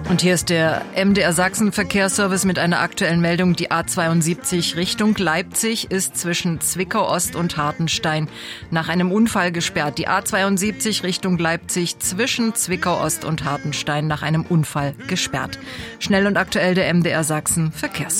Und hier ist der MDR Sachsen Verkehrsservice mit einer aktuellen Meldung. Die A72 Richtung Leipzig ist zwischen Zwickau Ost und Hartenstein nach einem Unfall gesperrt. Die A72 Richtung Leipzig zwischen Zwickau Ost und Hartenstein nach einem Unfall gesperrt. Schnell und aktuell der MDR Sachsen Verkehrsservice.